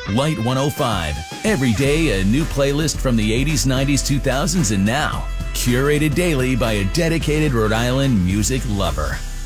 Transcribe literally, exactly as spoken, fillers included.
Light one oh five. Every day, a new playlist from the eighties, nineties, two thousands, and now. Curated daily by a dedicated Rhode Island music lover.